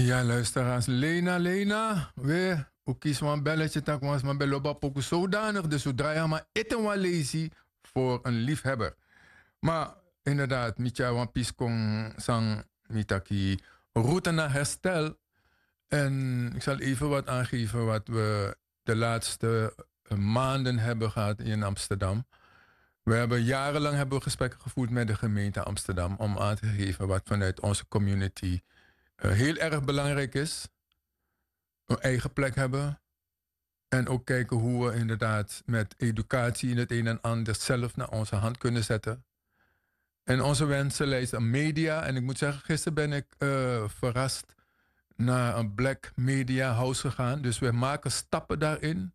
Ja, luisteraars. Lena. Weer. Ook kies een belletje, tak was maar bello ook zodanig. Dus zodra je maar eten wat lazy voor een liefhebber. Maar inderdaad, Mitja wan piskong sang mitaki route naar herstel. En ik zal even wat aangeven wat we de laatste maanden hebben gehad in Amsterdam. We hebben jarenlang gesprekken gevoerd met de gemeente Amsterdam om aan te geven wat vanuit onze community heel erg belangrijk is. Een eigen plek hebben. En ook kijken hoe we inderdaad met educatie in het een en ander zelf naar onze hand kunnen zetten. En onze wensenlijst aan media. En ik moet zeggen, gisteren ben ik verrast naar een Black Media House gegaan. Dus we maken stappen daarin.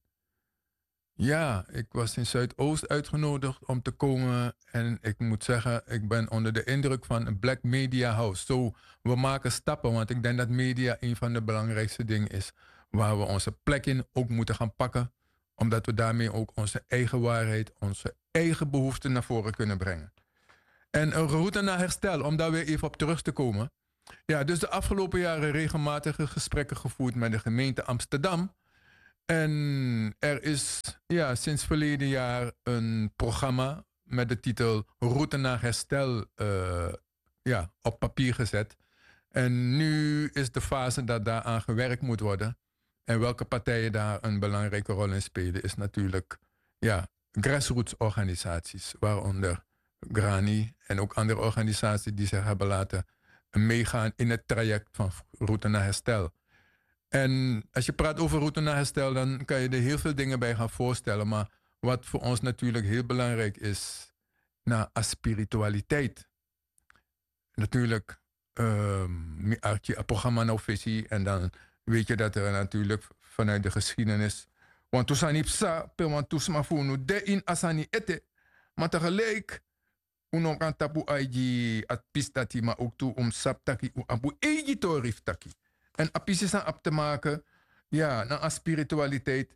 Ja, ik was in Zuidoost uitgenodigd om te komen. En ik moet zeggen, ik ben onder de indruk van een Black Media House. Zo, we maken stappen, want ik denk dat media een van de belangrijkste dingen is. Waar we onze plek in ook moeten gaan pakken. Omdat we daarmee ook onze eigen waarheid, onze eigen behoeften naar voren kunnen brengen. En een route naar herstel, om daar weer even op terug te komen. Ja, dus de afgelopen jaren regelmatige gesprekken gevoerd met de gemeente Amsterdam. En er is sinds verleden jaar een programma met de titel Route naar Herstel op papier gezet. En nu is de fase dat daaraan gewerkt moet worden. En welke partijen daar een belangrijke rol in spelen is natuurlijk grassroots organisaties. Waaronder Grani en ook andere organisaties die zich hebben laten meegaan in het traject van Route naar Herstel. En als je praat over route naar herstel, dan kan je er heel veel dingen bij gaan voorstellen. Maar wat voor ons natuurlijk heel belangrijk is, spiritualiteit. Natuurlijk, als je een programma nou visie en dan weet je dat er natuurlijk vanuit de geschiedenis. Want toen zijn psa, want toen smafoonu de in asani ete. Maar tegelijk, uno kan tapu aiji at pistati, maar ook toe om saptaki u abu eigi toriftaki. En apis aan op te maken, naar spiritualiteit.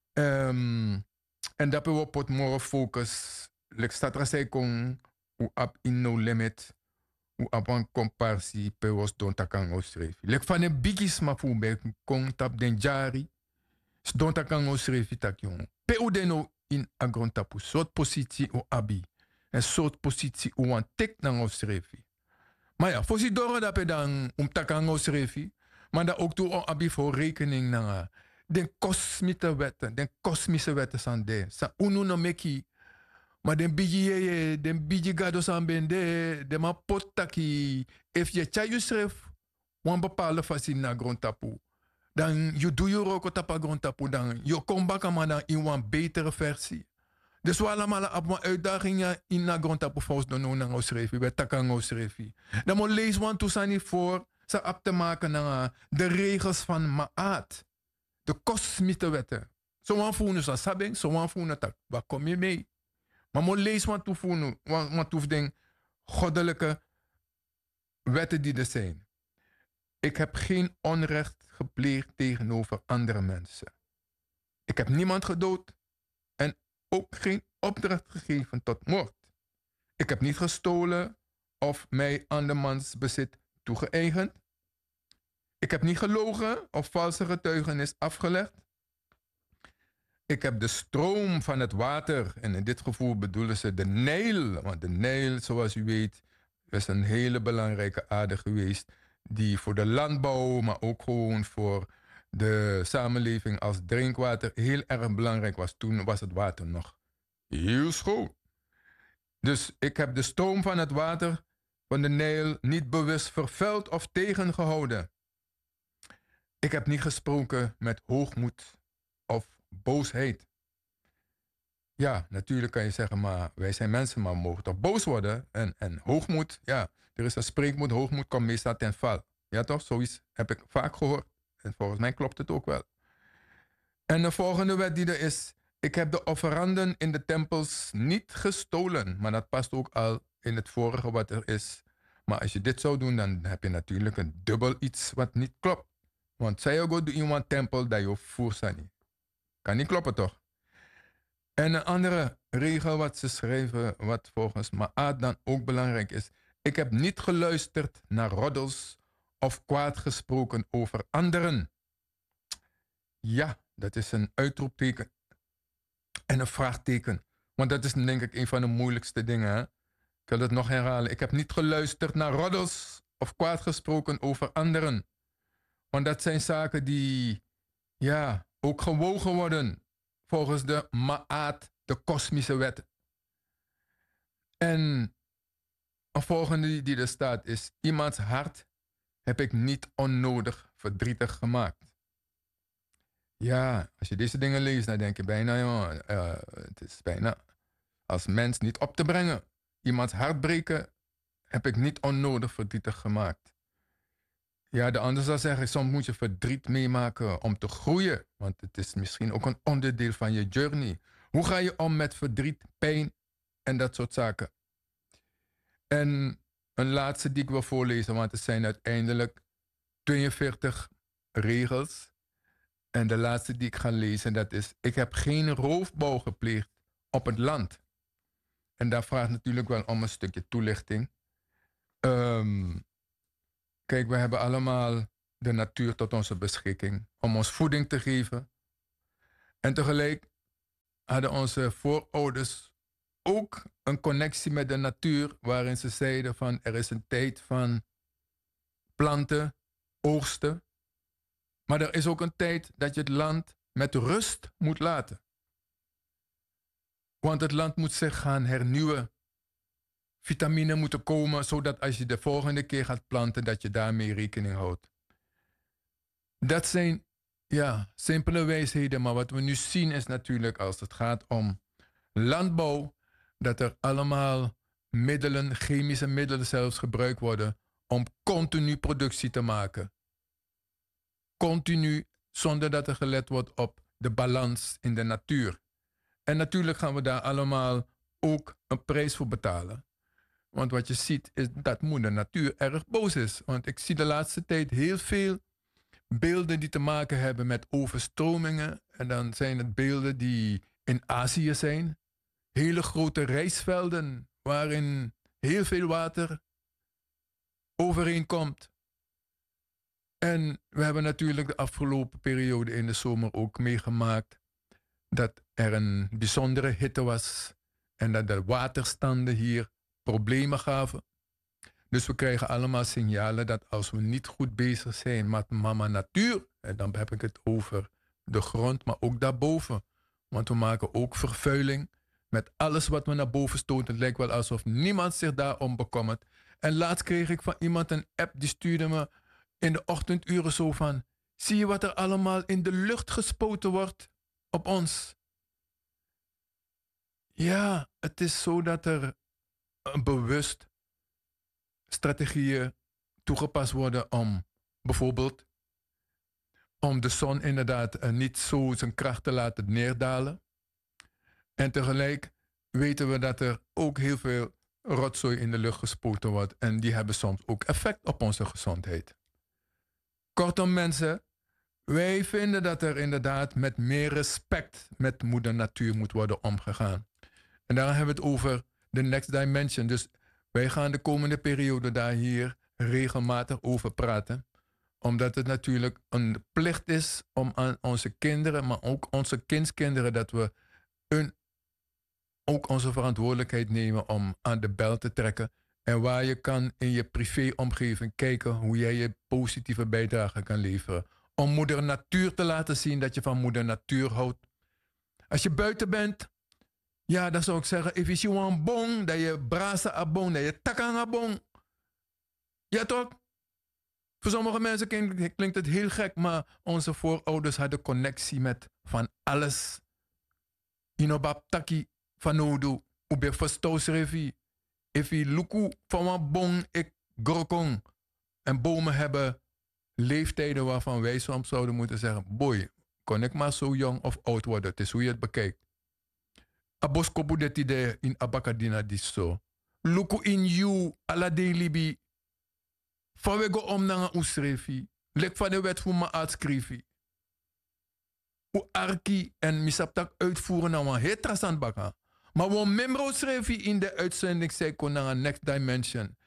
En dat we pot more focus. Lek staat er zei kon, u op in no limit, u op een comparsie, pe was don takan schreef. Lek van een bigis ma fu be kon tap den jari, don takan schreef tak jong. Pe u den no in agrontapu, soort positie u abi. En soort positie u wan tek na schreef. Maar ja, voor si door dat pe dan takan schreef. Maar dat ook toe abi voor rekening na den kosmische wetten san de. Sa unu no meki. Maar den biji gado san ben de ma potaki. If je chayu schreef, wan bepaalde fasin na grondtapu. Dan je doe je roko tapa grondtapu. Dan je kom baka maar dan in een betere versie. Dus we allemaal op een uitdaging in na grondtapu volgens de nona schreef. We takan schreef. Dan moet lees wan toesani voor. Ze op te maken naar de regels van Maat. De kosmische wetten. Zo wan voelen ze sabing, zo wan voelen tak. Waar kom je mee? Maar moet lees wat toevoegen, wat toevoegen goddelijke wetten die er zijn. Ik heb geen onrecht gepleegd tegenover andere mensen. Ik heb niemand gedood en ook geen opdracht gegeven tot moord. Ik heb niet gestolen of mij andermans bezit toegeëigend. Ik heb niet gelogen of valse getuigenis afgelegd. Ik heb de stroom van het water, en in dit geval bedoelen ze de Nijl. Want de Nijl, zoals u weet, is een hele belangrijke aarde geweest. Die voor de landbouw, maar ook gewoon voor de samenleving als drinkwater heel erg belangrijk was. Toen was het water nog heel schoon. Dus ik heb de stroom van het water van de Nijl niet bewust vervuild of tegengehouden. Ik heb niet gesproken met hoogmoed of boosheid. Ja, natuurlijk kan je zeggen, maar wij zijn mensen, maar we mogen toch boos worden. En hoogmoed, ja, er is een spreekwoord, hoogmoed komt meestal ten val. Ja toch, zoiets heb ik vaak gehoord. En volgens mij klopt het ook wel. En de volgende wet die er is, ik heb de offeranden in de tempels niet gestolen. Maar dat past ook al in het vorige wat er is. Maar als je dit zou doen, dan heb je natuurlijk een dubbel iets wat niet klopt. Want zij ook go in een tempel dat je voert niet. Kan niet kloppen toch? En een andere regel wat ze schrijven, wat volgens Maat dan ook belangrijk is. Ik heb niet geluisterd naar roddels of kwaad gesproken over anderen. Ja, dat is een uitroepteken en een vraagteken. Want dat is denk ik een van de moeilijkste dingen. Hè? Ik wil het nog herhalen. Ik heb niet geluisterd naar roddels of kwaad gesproken over anderen. Want dat zijn zaken die, ja, ook gewogen worden volgens de Ma'at, de kosmische wet. En een volgende die er staat is: iemands hart heb ik niet onnodig verdrietig gemaakt. Ja, als je deze dingen leest, dan denk je bijna, het is bijna als mens niet op te brengen. Iemands hart breken heb ik niet onnodig verdrietig gemaakt. Ja, de ander zou zeggen, soms moet je verdriet meemaken om te groeien. Want het is misschien ook een onderdeel van je journey. Hoe ga je om met verdriet, pijn en dat soort zaken? En een laatste die ik wil voorlezen, want het zijn uiteindelijk 42 regels. En de laatste die ik ga lezen, dat is: ik heb geen roofbouw gepleegd op het land. En daar vraagt natuurlijk wel om een stukje toelichting. Kijk, we hebben allemaal de natuur tot onze beschikking om ons voeding te geven. En tegelijk hadden onze voorouders ook een connectie met de natuur, waarin ze zeiden van er is een tijd van planten, oogsten. Maar er is ook een tijd dat je het land met rust moet laten. Want het land moet zich gaan hernieuwen. Vitamine moeten komen, zodat als je de volgende keer gaat planten, dat je daarmee rekening houdt. Dat zijn, ja, simpele wijsheden. Maar wat we nu zien is natuurlijk, als het gaat om landbouw, dat er allemaal middelen, chemische middelen zelfs gebruikt worden om continu productie te maken. Continu, zonder dat er gelet wordt op de balans in de natuur. En natuurlijk gaan we daar allemaal ook een prijs voor betalen. Want wat je ziet is dat moeder natuur erg boos is. Want ik zie de laatste tijd heel veel beelden die te maken hebben met overstromingen. En dan zijn het beelden die in Azië zijn. Hele grote rijstvelden waarin heel veel water overheen komt. En we hebben natuurlijk de afgelopen periode in de zomer ook meegemaakt dat er een bijzondere hitte was en dat de waterstanden hier problemen gaven. Dus we krijgen allemaal signalen dat als we niet goed bezig zijn met mama natuur, en dan heb ik het over de grond, maar ook daarboven. Want we maken ook vervuiling met alles wat we naar boven stoten. Het lijkt wel alsof niemand zich daarom bekommert. En laatst kreeg ik van iemand een app, die stuurde me in de ochtenduren zo van: zie je wat er allemaal in de lucht gespoten wordt op ons? Ja, het is zo dat er bewust strategieën toegepast worden om bijvoorbeeld om de zon inderdaad niet zo zijn kracht te laten neerdalen. En tegelijk weten we dat er ook heel veel rotzooi in de lucht gespoten wordt. En die hebben soms ook effect op onze gezondheid. Kortom mensen, wij vinden dat er inderdaad met meer respect met moeder natuur moet worden omgegaan. En daar hebben we het over de next dimension. Dus wij gaan de komende periode daar hier regelmatig over praten. Omdat het natuurlijk een plicht is om aan onze kinderen, maar ook onze kindskinderen, dat we ook onze verantwoordelijkheid nemen om aan de bel te trekken. En waar je kan in je privéomgeving kijken hoe jij je positieve bijdrage kan leveren. Om moeder natuur te laten zien dat je van moeder natuur houdt. Als je buiten bent, ja, dan zou ik zeggen, if je een bon, dat je brasa abon, dat je takang abon. Ja toch? Voor sommige mensen klinkt het heel gek, maar onze voorouders hadden connectie met van alles. Inobab taki van Odu, ube verstoosrevi. If je luku van een bon ik grokong. En bomen hebben leeftijden waarvan wij soms zouden moeten zeggen, boy, kon ik maar zo jong of oud worden. Het is hoe je het bekijkt. Aboskopu det idee in abakadina diso. Luku in you, ala de libi. Van we go om naar een usrefi. Lek van de wet voor me uitschrijven. U arki en misaptak uitvoeren naar een hetrasan baka. Maar we memro schreef in de uitzending zei kon naar een next dimension.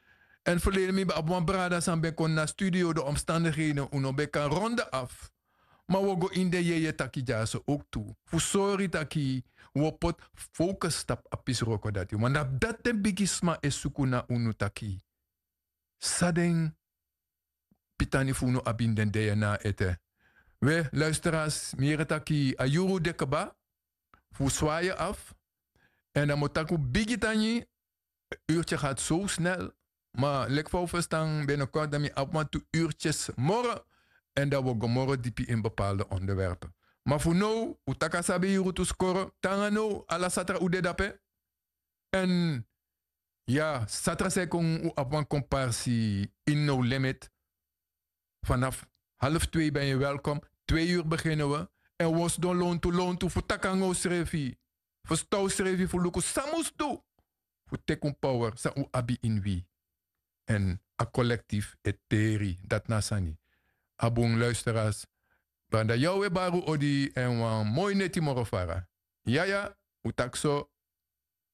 En verleden me op mijn brada san ben kon naar studio de omstandigheden uno be kan ronde af. Maar we go in de je taki jase ook toe. Fu sorry taki we pot focus stap apis roko dati. Want dat de bigisma is sukuna unu taki. Sadeng pitani funo abin den DNA ete. We luisteraars, meer taki ayuru de kaba. Fu zwaaien af. En dan moet aku bigitani. Uurtje gaat zo snel. Maar lek voor verstaan binnenkort dat je op toe uurtjes morgen. En dat we morgen diep in bepaalde onderwerpen. Maar voor nu, utaka sabi hier te scoren. Tangano, ala satra ude dape. En ja, satra se kon op een comparsie in no limit. Vanaf 1:30 ben je welkom. 2 uur beginnen we. En was don loon toe voor takango schrevi. Voor stouw schrevi voor luko samus toe. Voor tekun power sa u abi in wie. En a collectief eteri dat nasani. Abong luisteraars. Banda jou baru odi en wan mooi neti morofara. Ja, utakso.